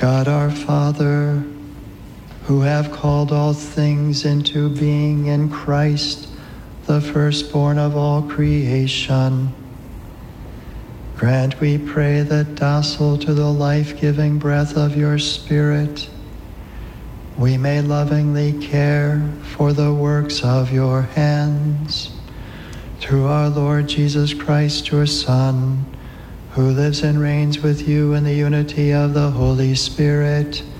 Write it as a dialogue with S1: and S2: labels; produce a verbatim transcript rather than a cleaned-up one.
S1: God our Father, who have called all things into being in Christ, the firstborn of all creation, grant, we pray, that docile to the life-giving breath of your Spirit, we may lovingly care for the works of your hands. Through our Lord Jesus Christ, your Son, who lives and reigns with you in the unity of the Holy Spirit,